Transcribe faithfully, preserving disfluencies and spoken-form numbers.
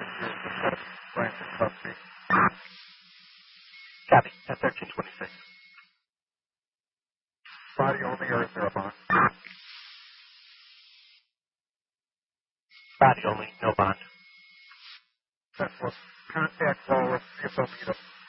Copy. At thirteen twenty-six. Body only, or is there a bond? Body only, no bond. Senseless. Contact Walrus, C F O meet up.